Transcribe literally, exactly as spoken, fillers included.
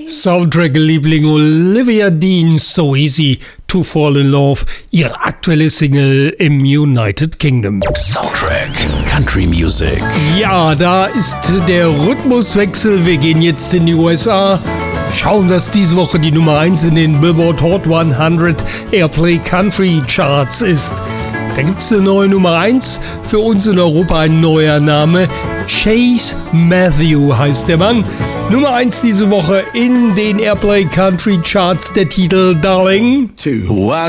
Soundtrack-Liebling Olivia Dean, So Easy to Fall in Love, ihre aktuelle Single im United Kingdom. Soundtrack Country Music. Ja, da ist der Rhythmuswechsel. Wir gehen jetzt in die U S A. Schauen, dass diese Woche die Nummer eins in den Billboard Hot hundert Airplay Country Charts ist. Da gibt es eine neue Nummer eins, für uns in Europa ein neuer Name. Chase Matthew heißt der Mann. Nummer eins diese Woche in den Airplay Country Charts, der Titel Darling. Two.